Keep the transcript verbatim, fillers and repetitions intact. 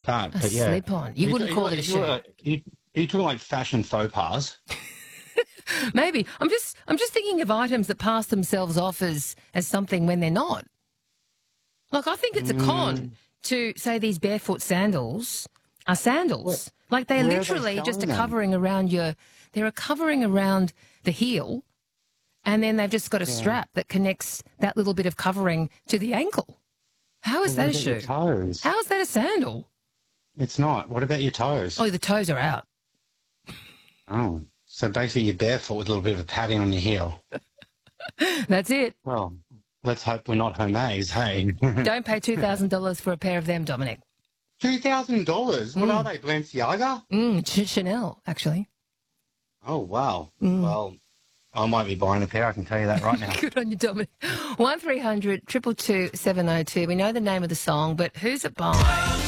that. A But yeah, slip-on. You Are wouldn't are call are it a you, shoe. uh, Are you, are you talking like fashion faux pas? Maybe. I'm just I'm just thinking of items that pass themselves off as, as something when they're not. Like, I think it's a con Mm, to say these barefoot sandals are what, sandals. Like, they're where are they literally just a selling them? covering around your, they're a covering around the heel, and then they've just got a Yeah. strap that connects that little bit of covering to the ankle. How Well, is what that a about your shoe? toes? How is that a sandal? It's not. What about your toes? Oh, the toes are out. Oh, so basically you're barefoot with a little bit of a padding on your heel. That's it. Well, let's hope we're not Hermes, hey? Don't pay two thousand dollars for a pair of them, Dominic. two thousand dollars? What are Mm. they, Balenciaga? Mm, Ch- Chanel, actually. Oh, wow. Mm. Well, I might be buying a pair, I can tell you that right now. Good on you, Dominic. one three hundred two two two seven oh two. We know the name of the song, but who's it by?